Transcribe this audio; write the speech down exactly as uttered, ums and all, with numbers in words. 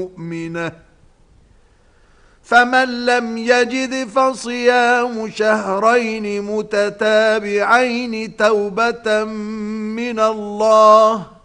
مؤمنة فمن لم يجد فصيام شهرين متتابعين توبة من الله